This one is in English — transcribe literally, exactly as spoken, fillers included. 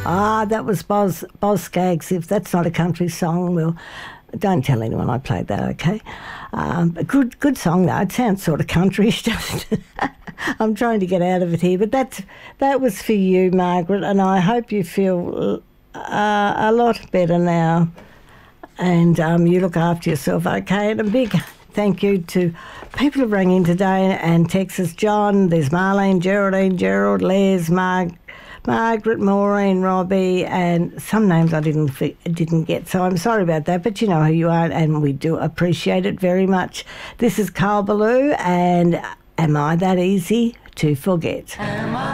Ah, that was Boz, Boz Scaggs. If that's not a country song, well, don't tell anyone I played that, okay? Um, but good good song, though. It sounds sort of countryish, doesn't it? I'm trying to get out of it here. But that's, that was for you, Margaret, and I hope you feel uh, a lot better now. And um, you look after yourself, okay? And a big thank you to people who rang in today and Texas. John, there's Marlene, Geraldine, Gerald, Les, Marg, Margaret, Maureen, Robbie, and some names I didn't didn't get, so I'm sorry about that, but you know who you are, and we do appreciate it very much. This is Carl Ballou, and Am I That Easy to Forget?